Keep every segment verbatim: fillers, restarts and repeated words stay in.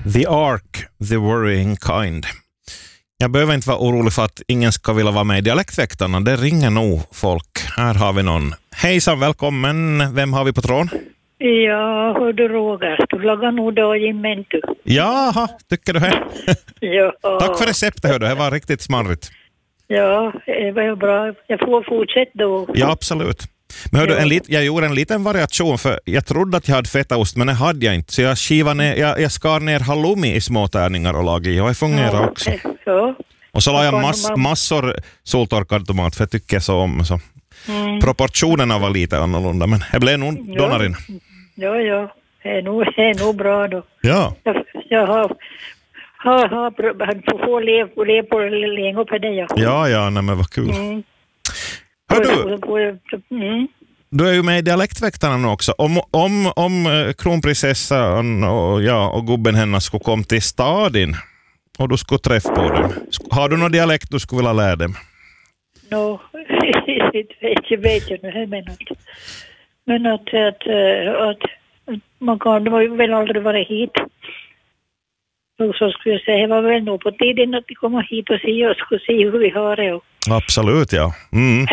The Ark, The Worrying Kind. Jag behöver inte vara orolig för att ingen ska vilja vara med i Dialektväktarna. Det ringer nog folk. Här har vi någon. Hejsan, välkommen. Vem har vi på tråden? Ja, hör du Roger. Du lagar nog då i mentu. Jaha, tycker du det? Ja. Tack för receptet, hör du. Det var riktigt smarrigt. Ja, det var bra. Jag får fortsätta då. Ja, absolut. Men hörde, en lit, jag gjorde en liten variation för jag trodde att jag hade fetaost men det hade jag inte. Så jag skivade ner, jag, jag skar ner halloumi i små tärningar och lagade i och det fungerar ja, också. Ja. Och så la jag mass, massor soltorkad tomat för jag tycker så om. Så. Mm. Proportionerna var lite annorlunda men det blev nog ja. donarin. Ja, ja. Det är nog, det är nog bra då. Ja. Jag, jag har... Ha, ha, han får få leva le på länge på det, ja. Ja, ja, nej, men vad kul. Mm. Hör du, mm. du är ju med i Dialektväktarna nu också. Om, om, om kronprinsessan och, ja, och gubben hennes skulle komma till staden och du skulle träffa på dem, har du någon dialekt du skulle vilja lära dem? No, jag vet ju nu, men att, men att, att, att man kan väl aldrig vara hit. Och så skulle jag säga, det var väl nog på tiden att de kommer hit och se oss och se hur vi har det. Absolut, ja. Mm.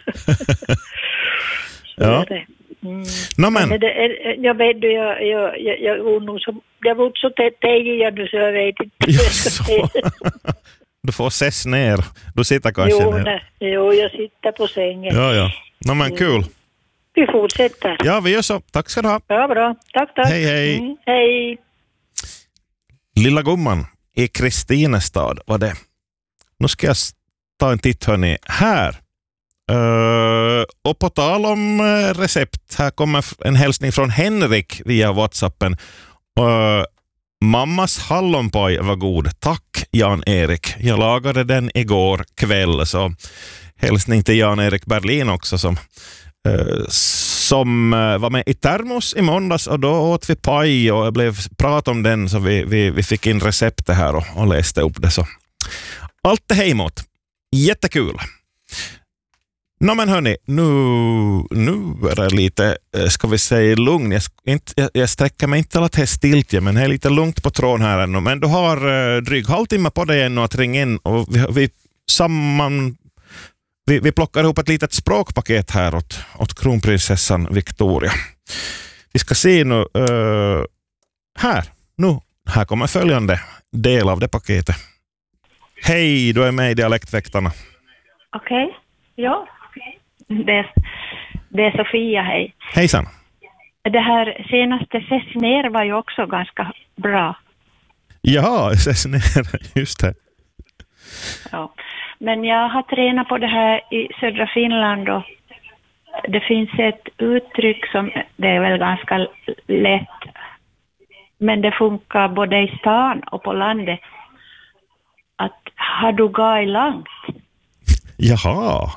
ja. Mm. No, men. Men det är, jag vet du, jag, jag, jag, jag, jag, så, jag var så tätig nu så jag vet inte. Ja, du får ses ner. Du sitter kanske jo, ner. Nej, jo, jag sitter på sängen. Ja, ja. No, men kul. Mm. Vi fortsätter. Ja, vi gör så. Tack ska du ha. Ja, bra. Tack, tack. Hej, hej. Mm, hej. Lilla gumman i Kristinestad var det. Nu ska jag ta en titt hörni här. Uh, och på tal om uh, recept, här kommer en hälsning från Henrik via WhatsAppen. Uh, mammas hallonpaj var god. Tack Jan-Erik. Jag lagade den igår kväll. Så hälsning till Jan-Erik Berlin också som Uh, som uh, var med i termos i måndags och då åt vi paj och det blev prat om den så vi, vi, vi fick in receptet här och, och läste upp det. Så. Allt är hemåt. Jättekul. Nå men hörni, nu, nu är det lite, ska vi säga lugn. Jag, inte, jag, jag sträcker mig inte till att stiltje men det är lite lugnt på tråden här ännu. Men du har uh, dryg halvtimme på dig ännu att ringa in och vi, vi samman Vi, vi plockar ihop ett litet språkpaket här åt, åt kronprinsessan Victoria. Vi ska se nu. Uh, här. Nu. Här kommer följande del av det paketet. Hej, du är med i Dialektväktarna. Okej. Okay. Ja. Det, det är Sofia, hej. Hejsan. Det här senaste ses ner var ju också ganska bra. Ja, ses ner. Just det. Ja. Men jag har tränat på det här i södra Finland och det finns ett uttryck som det är väl ganska lätt men det funkar både i stan och på landet att har du gått långt? Jaha.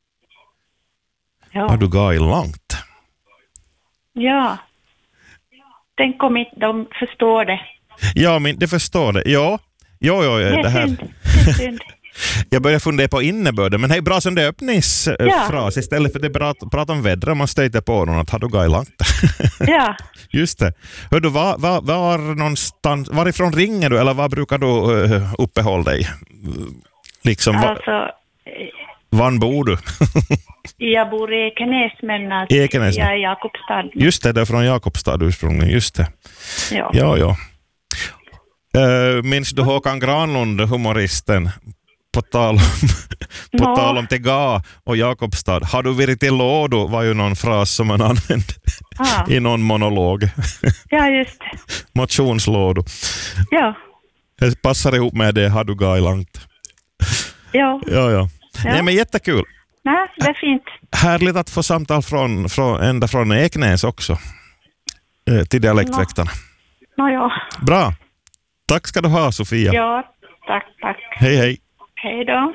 Ja. Har du gått långt? Ja. Tänk om inte de förstår det. Ja, men det förstår det. Ja, jo, jo, det, det här. Synd. Det är synd. Jag börjar fundera på innebörden, men det är bra som det är öppningsfras. Ja. Istället för att prata, prata om vädret, man stöter på någon att har du gått långt. Ja. Just det. Hör du, var, var, var någonstans, varifrån ringer du eller var brukar du uh, uppehålla dig? Liksom, alltså, var, var bor du? jag bor i Ekenäs, men att Ekenäs. Jag är i Jakobstad. Just det, det är från Jakobstad ursprungligen, just det. Ja, ja. ja. Uh, minns du Håkan Granlund, humoristen? På tal om, på no. tal om Tega och Jakobstad. Har du varit i lådo var ju någon fras som man använde ah. i någon monolog. Ja, just det. Motionslådo. Ja. Det passar ihop med det, har du gått långt. Ja. Ja, ja. ja. Nej, men jättekul. Nej, det är fint. Härligt att få samtal från, från, ända från Eknäs också. Till Dialektväktarna. No. No, ja. Bra. Tack ska du ha, Sofia. Ja, tack, tack. Hej, hej. Hej då.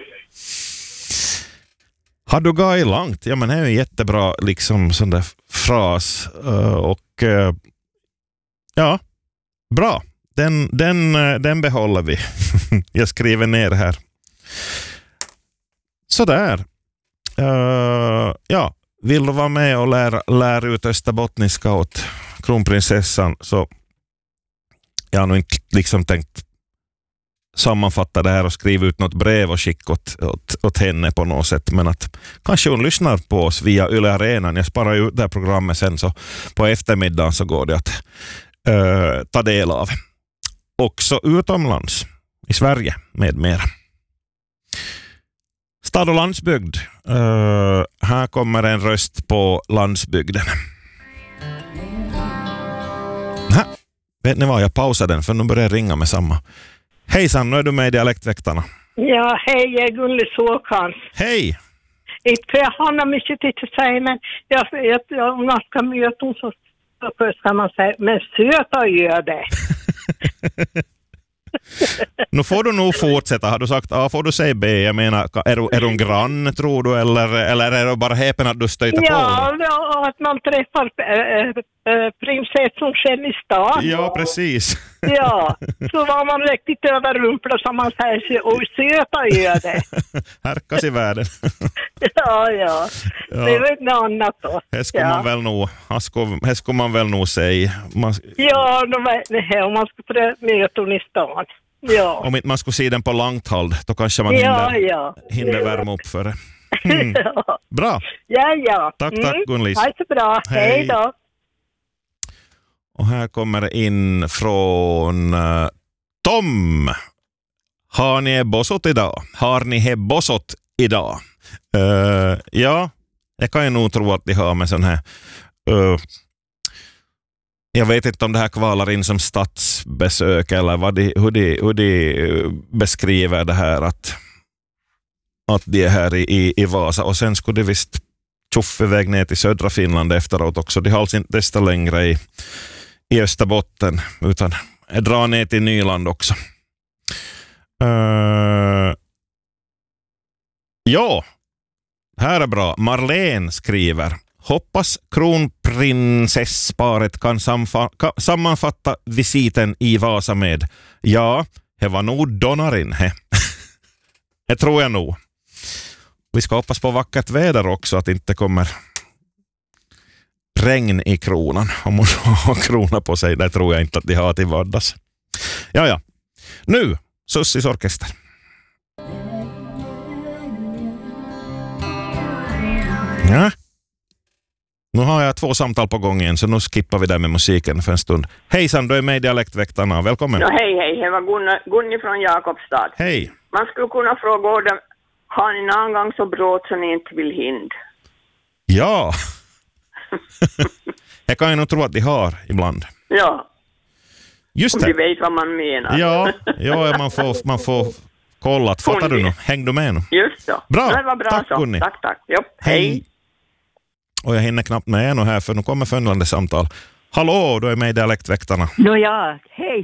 Har du gått långt? Ja, men det är en jättebra liksom sån där fras. Uh, och uh, ja, bra. Den, den, uh, den behåller vi. Jag skriver ner här. Sådär. Uh, ja, vill du vara med och lära, lära ut österbottniska åt kronprinsessan så jag har nog inte liksom tänkt sammanfatta det här och skriva ut något brev och skicka åt, åt, åt henne på något sätt, men att kanske hon lyssnar på oss via Yle Arenan. Jag sparar ut det här programmet sen, så på eftermiddagen så går det att uh, ta del av. Också utomlands, i Sverige med mera. Stad och landsbygd. Uh, här kommer en röst på landsbygden. Här. Vet ni vad, jag pausar den för nu börjar jag ringa med samma. Hejsan, nu är du med i Dialektväktarna. Ja, hej, jag är Gunlig Såkans. Hej! Inte jag har mycket till att säga, men jag vet jag ganska mycket så först kan man säga, men söta gör det. Nu får du nog fortsätta. Har du sagt A får du säga B? Jag menar, är du, är du en grann, tror du? Eller, eller är det bara häpen att du stöter ja, på? Ja, att man träffar äh, äh, prinsessan själv i stan. Ja, precis. Ja, så var man riktigt överrumplad som man säger, och söta gör det. Härkas i världen. ja, ja, ja. Det är väl något annat då. Det ska ja. man väl nog, det ska man väl nog säga. Man... Ja, om man ska möta hon i stan. Ja. Om inte man skulle se den på långt håll, då kanske man ja, hinner, ja. hinner värma upp för det. Mm. ja. Bra. Ja, ja. Tack, mm. tack Gunlis. Ha det så bra. Hej, Hej då. Och här kommer det in från uh, Tom. Har ni bossot idag? Har ni he bossot idag? Uh, ja, jag kan ju nog tro att de har med sån här... Uh, jag vet inte om det här kvalar in som statsbesök eller vad de, hur, de, hur de beskriver det här att, att de är här i, i, i Vasa. Och sen skulle de visst tjuffa iväg ner till södra Finland efteråt också. De har alltså inte desto längre i, i Österbotten utan drar ner till Nyland också. Uh, ja, här är bra. Marlene skriver: hoppas kronprinsessparet kan samfa- ka- sammanfatta visiten i Vasa med ja, det var nog donarin he. Det tror jag nog. Vi ska hoppas på vackert väder också, att det inte kommer regn i kronan. Om hon har krona på sig, det tror jag inte att de har till vardags. Ja, ja. Nu, Sussis orkester. Ja. Nu har jag två samtal på gång igen, så nu skippar vi där med musiken för en stund. Hejsan, du är med i Dialektväktarna. Välkommen. Ja, hej, hej. Det var Gunni, Gunni från Jakobstad. Hej. Man skulle kunna fråga dem, har ni någon gång så brått så ni inte vill hind? Ja. Jag kan ju nog tro att de har ibland. Ja. Just det. det. Du vet vad man menar. Ja, ja man, får, man får kolla. Fattar du nu? Häng du med nu? Just så. Bra. Det var bra tack, så. Gunni. Tack, tack. Jo, hej. hej. Och jag hinner knappt med ännu här för nu kommer följande samtal. Hallå, du är med i Dialektväktarna. Nå ja, hej.